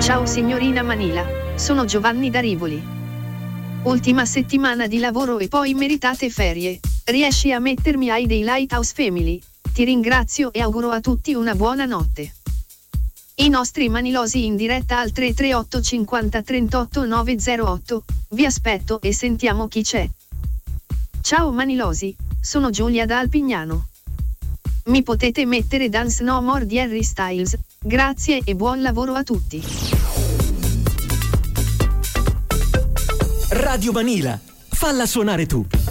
Ciao signorina Manila, sono Giovanni da Rivoli. Ultima settimana di lavoro e poi meritate ferie. Riesci a mettermi ai dei Lighthouse Family? Ti ringrazio e auguro a tutti una buona notte. I nostri manilosi in diretta al 338 50 38 908. Vi aspetto e sentiamo chi c'è. Ciao manilosi, sono Giulia da Alpignano. Mi potete mettere Dance No More di Harry Styles? Grazie e buon lavoro a tutti. Radio Manila, falla suonare tu.